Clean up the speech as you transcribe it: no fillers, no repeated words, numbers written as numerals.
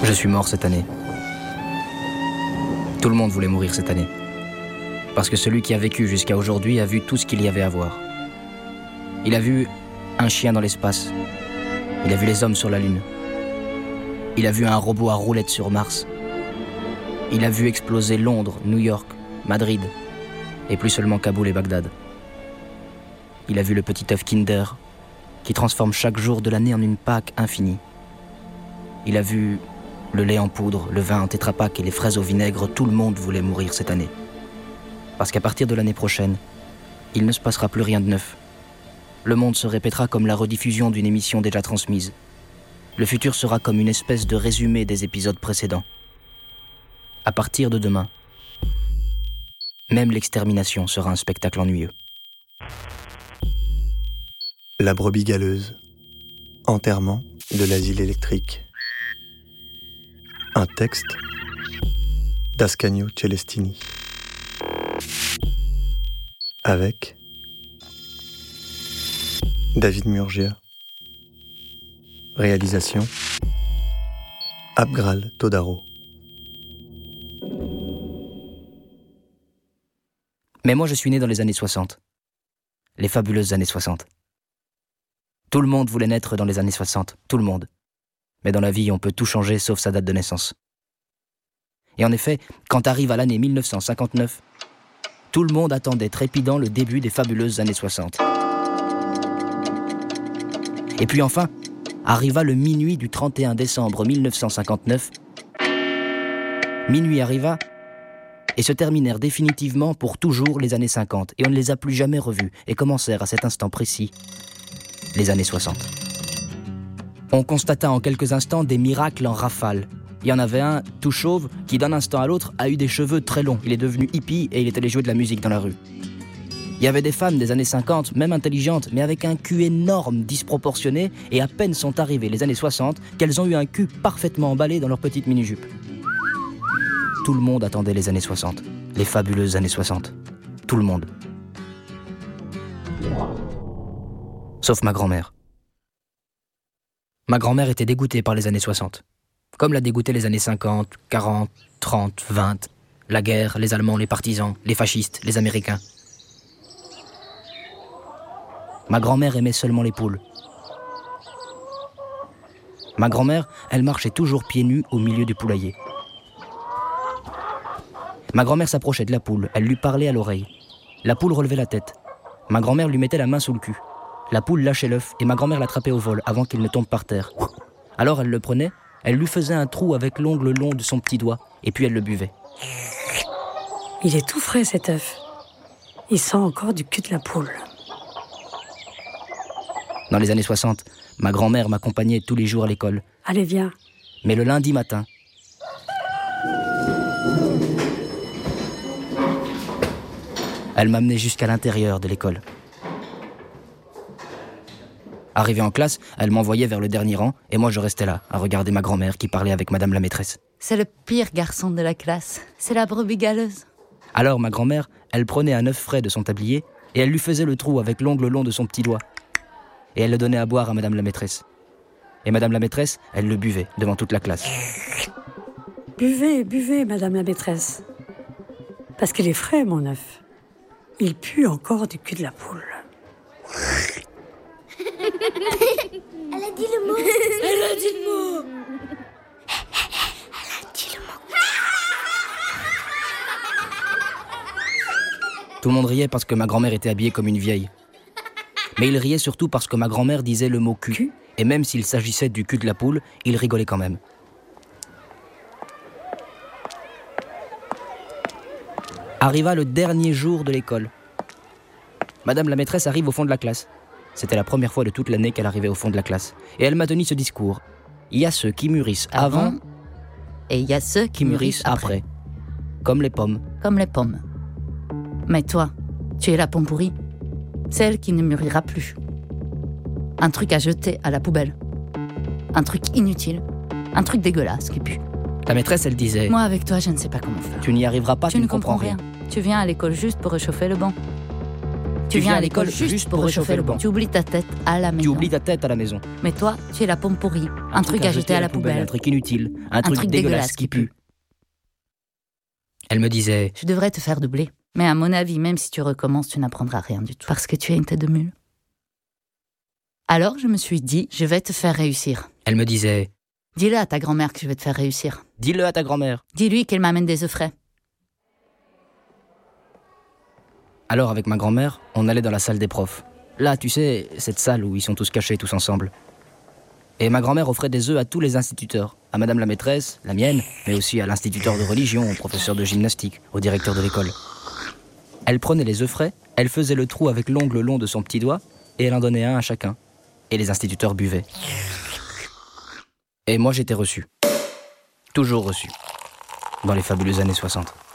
Je suis mort cette année. Tout le monde voulait mourir cette année. Parce que celui qui a vécu jusqu'à aujourd'hui a vu tout ce qu'il y avait à voir. Il a vu un chien dans l'espace. Il a vu les hommes sur la Lune. Il a vu un robot à roulettes sur Mars. Il a vu exploser Londres, New York, Madrid, et plus seulement Kaboul et Bagdad. Il a vu le petit œuf Kinder qui transforme chaque jour de l'année en une Pâque infinie. Il a vu le lait en poudre, le vin en tétrapack et les fraises au vinaigre. Tout le monde voulait mourir cette année. Parce qu'à partir de l'année prochaine, il ne se passera plus rien de neuf. Le monde se répétera comme la rediffusion d'une émission déjà transmise. Le futur sera comme une espèce de résumé des épisodes précédents. À partir de demain, même l'extermination sera un spectacle ennuyeux. La brebis galeuse. Enterrement de l'asile électrique. Un texte d'Ascanio Celestini. Avec David Murgia. Réalisation Abgral Todaro. Mais moi je suis né dans les années 60. Les fabuleuses années 60. Tout le monde voulait naître dans les années 60, tout le monde. Mais dans la vie, on peut tout changer sauf sa date de naissance. Et en effet, quand arrive à l'année 1959, tout le monde attendait trépidant le début des fabuleuses années 60. Et puis enfin, arriva le minuit du 31 décembre 1959. Minuit arriva et se terminèrent définitivement pour toujours les années 50. Et on ne les a plus jamais revues et commencèrent à cet instant précis les années 60. On constata en quelques instants des miracles en rafale. Il y en avait un, tout chauve, qui d'un instant à l'autre a eu des cheveux très longs. Il est devenu hippie et il est allé jouer de la musique dans la rue. Il y avait des femmes des années 50, même intelligentes, mais avec un cul énorme, disproportionné, et à peine sont arrivées les années 60 qu'elles ont eu un cul parfaitement emballé dans leur petite mini-jupe. Tout le monde attendait les années 60, les fabuleuses années 60. Tout le monde. Sauf ma grand-mère. Ma grand-mère était dégoûtée par les années 60. Comme l'a dégoûté les années 50, 40, 30, 20. La guerre, les Allemands, les partisans, les fascistes, les Américains. Ma grand-mère aimait seulement les poules. Ma grand-mère, elle marchait toujours pieds nus au milieu du poulailler. Ma grand-mère s'approchait de la poule, elle lui parlait à l'oreille. La poule relevait la tête. Ma grand-mère lui mettait la main sous le cul. La poule lâchait l'œuf et ma grand-mère l'attrapait au vol avant qu'il ne tombe par terre. Alors elle le prenait, elle lui faisait un trou avec l'ongle long de son petit doigt et puis elle le buvait. Il est tout frais cet œuf. Il sent encore du cul de la poule. Dans les années 60, ma grand-mère m'accompagnait tous les jours à l'école. Allez, viens. Mais le lundi matin, elle m'amenait jusqu'à l'intérieur de l'école. Arrivée en classe, elle m'envoyait vers le dernier rang et moi je restais là, à regarder ma grand-mère qui parlait avec madame la maîtresse. C'est le pire garçon de la classe. C'est la brebis galeuse. Alors ma grand-mère, elle prenait un œuf frais de son tablier et elle lui faisait le trou avec l'ongle long de son petit doigt. Et elle le donnait à boire à madame la maîtresse. Et madame la maîtresse, elle le buvait devant toute la classe. Buvez, buvez, madame la maîtresse. Parce qu'il est frais, mon œuf. Il pue encore du cul de la poule. Elle a dit le mot. Elle a dit le mot. Elle a dit le mot. Tout le monde riait parce que ma grand-mère était habillée comme une vieille. Mais il riait surtout parce que ma grand-mère disait le mot cul. Et même s'il s'agissait du cul de la poule, il rigolait quand même. Arriva le dernier jour de l'école. Madame la maîtresse arrive au fond de la classe. C'était la première fois de toute l'année qu'elle arrivait au fond de la classe. Et elle m'a tenu ce discours. Il y a ceux qui mûrissent avant et il y a ceux qui mûrissent après. Comme les pommes. Comme les pommes. Mais toi, tu es la pomme pourrie. Celle qui ne mûrira plus. Un truc à jeter à la poubelle. Un truc inutile. Un truc dégueulasse qui pue. La maîtresse, elle disait... Moi, avec toi, je ne sais pas comment faire. Tu n'y arriveras pas, tu ne comprends rien. Tu viens à l'école juste pour réchauffer le banc. Tu Tu viens à l'école juste pour réchauffer le banc. Tu oublies ta tête à la maison. Tu oublies ta tête à la maison. Mais toi, tu es la pomme pourrie. Un truc à jeter à la poubelle. Un truc inutile. Un truc dégueulasse qui pue. Elle me disait... Je devrais te faire doubler. Mais à mon avis, même si tu recommences, tu n'apprendras rien du tout. Parce que tu as une tête de mule. Alors, je me suis dit, je vais te faire réussir. Elle me disait... Dis-le à ta grand-mère que je vais te faire réussir. Dis-le à ta grand-mère. Dis-lui qu'elle m'amène des œufs frais. Alors, avec ma grand-mère, on allait dans la salle des profs. Là, tu sais, cette salle où ils sont tous cachés, tous ensemble. Et ma grand-mère offrait des œufs à tous les instituteurs. À madame la maîtresse, la mienne, mais aussi à l'instituteur de religion, au professeur de gymnastique, au directeur de l'école. Elle prenait les œufs frais, elle faisait le trou avec l'ongle long de son petit doigt, et elle en donnait un à chacun. Et les instituteurs buvaient. Et moi, j'étais reçu. Toujours reçu. Dans les fabuleuses années 60.